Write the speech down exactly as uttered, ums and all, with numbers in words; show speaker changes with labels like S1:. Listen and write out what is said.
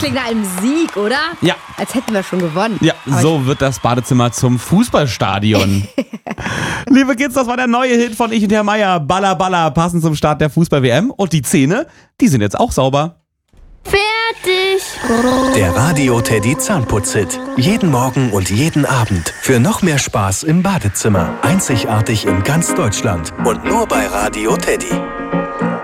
S1: klingt nach einem Sieg, oder?
S2: Ja.
S1: Als hätten wir schon gewonnen.
S2: Ja,
S1: Aber
S2: so wird das Badezimmer zum Fußballstadion. Liebe Kids, das war der neue Hit von Ich und Herr Meier. Baller, Baller, passend zum Start der Fußball-W M. Und die Zähne, die sind jetzt auch sauber.
S3: Fertig.
S4: Der Radio Teddy Zahnputz-Hit. Jeden Morgen und jeden Abend. Für noch mehr Spaß im Badezimmer. Einzigartig in ganz Deutschland. Und nur bei Radio Teddy.